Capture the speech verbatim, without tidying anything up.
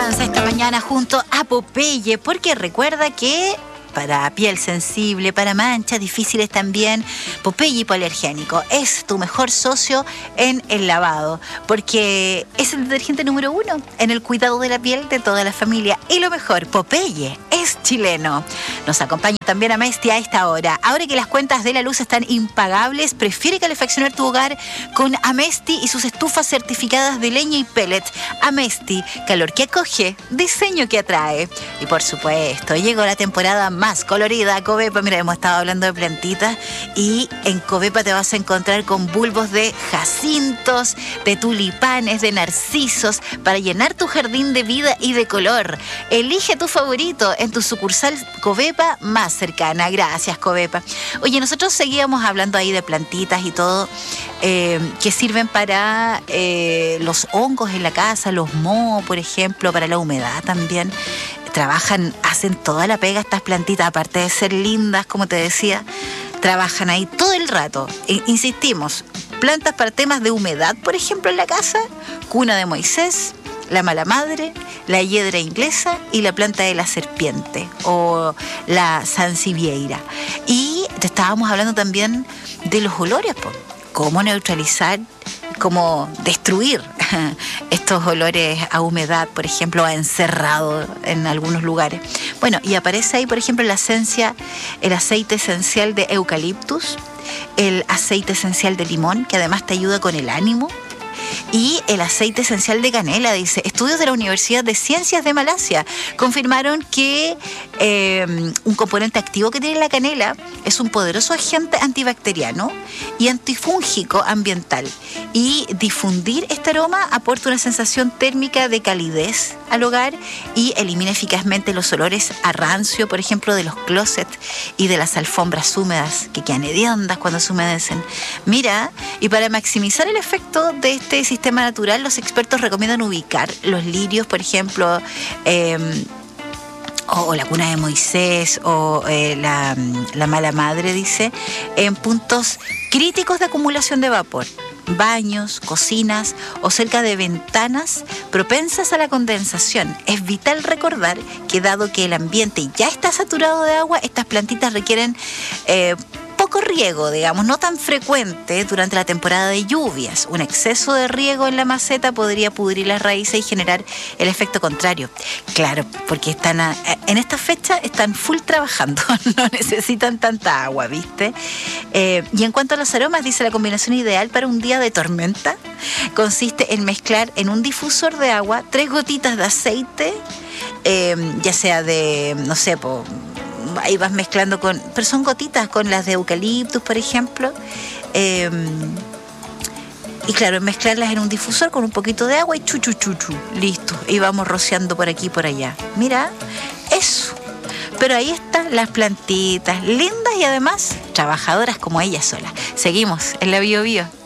Avanza esta mañana junto a Popeye, porque recuerda que para piel sensible, para manchas difíciles también, Popeye hipoalergénico es tu mejor socio en el lavado, porque es el detergente número uno en el cuidado de la piel de toda la familia. Y lo mejor, Popeye es chileno. Nos acompaña también Amesti a esta hora. Ahora que las cuentas de la luz están impagables, prefiere calefaccionar tu hogar con Amesti y sus estufas certificadas de leña y pellet. Amesti, calor que acoge, diseño que atrae. Y por supuesto, llegó la temporada más más colorida, Covepa. Mira, hemos estado hablando de plantitas y en Covepa te vas a encontrar con bulbos de jacintos, de tulipanes, de narcisos para llenar tu jardín de vida y de color. Elige tu favorito en tu sucursal Covepa más cercana. Gracias, Covepa. Oye, nosotros seguíamos hablando ahí de plantitas y todo eh, que sirven para eh, los hongos en la casa, los mohos, por ejemplo, para la humedad también. Trabajan, hacen toda la pega estas plantitas, aparte de ser lindas, como te decía, trabajan ahí todo el rato. E, insistimos, plantas para temas de humedad, por ejemplo, en la casa, cuna de Moisés, la mala madre, la hiedra inglesa y la planta de la serpiente o la sansevieria. Y te estábamos hablando también de los olores, po. Cómo neutralizar, cómo destruir estos olores a humedad, por ejemplo, a encerrado en algunos lugares. Bueno, y aparece ahí, por ejemplo, la esencia, el aceite esencial de eucaliptus, el aceite esencial de limón, que además te ayuda con el ánimo, y el aceite esencial de canela. Dice, estudios de la Universidad de Ciencias de Malasia confirmaron que eh, un componente activo que tiene la canela es un poderoso agente antibacteriano y antifúngico ambiental, y difundir este aroma aporta una sensación térmica de calidez al hogar y elimina eficazmente los olores a rancio, por ejemplo, de los closets y de las alfombras húmedas que quedan hediondas cuando se humedecen. Mira, y para maximizar el efecto de este sistema natural, los expertos recomiendan ubicar los lirios, por ejemplo, eh, o la cuna de Moisés o eh, la, la mala madre, dice, en puntos críticos de acumulación de vapor, baños, cocinas o cerca de ventanas propensas a la condensación. Es vital recordar que dado que el ambiente ya está saturado de agua, estas plantitas requieren eh, poco riego, digamos, no tan frecuente durante la temporada de lluvias. Un exceso de riego en la maceta podría pudrir las raíces y generar el efecto contrario. Claro, porque están a, en esta fecha están full trabajando, no necesitan tanta agua, ¿viste? Eh, y en cuanto a los aromas, dice, la combinación ideal para un día de tormenta consiste en mezclar en un difusor de agua tres gotitas de aceite, eh, ya sea de, no sé, po, ahí vas mezclando con, pero son gotitas, con las de eucaliptus, por ejemplo, eh, y claro, mezclarlas en un difusor con un poquito de agua y chuchu chuchu, listo, y vamos rociando por aquí y por allá. Mira, eso. Pero ahí están las plantitas lindas y además trabajadoras como ellas solas. Seguimos en la Bio Bio.